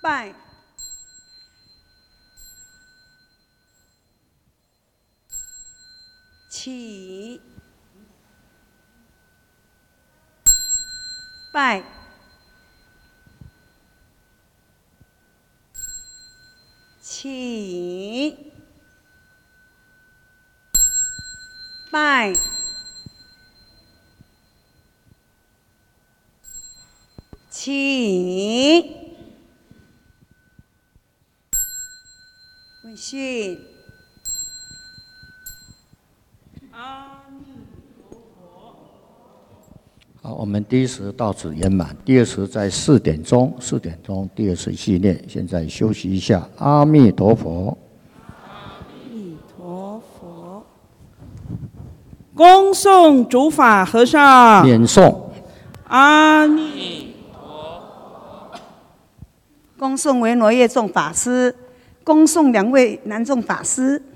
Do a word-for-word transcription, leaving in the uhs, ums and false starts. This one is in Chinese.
拜。起。拜。起。拜。起。问讯。 阿弥陀佛。 好，我们第一时到此圆满，第二时在四点钟，四点钟第二次系列，现在休息一下。阿弥陀佛。 阿弥陀佛。恭送主法和尚。 念诵。 阿弥恭送维罗业众法师，恭送两位南众法师。